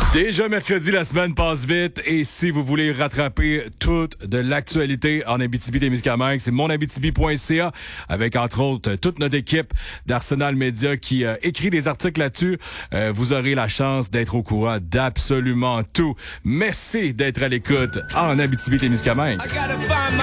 Déjà mercredi, la semaine passe vite et si vous voulez rattraper toute de l'actualité en Abitibi-Témiscamingue, c'est monabitibi.ca avec entre autres toute notre équipe d'Arsenal Media qui écrit des articles là-dessus. Vous aurez la chance d'être au courant d'absolument tout. Merci d'être à l'écoute en Abitibi-Témiscamingue.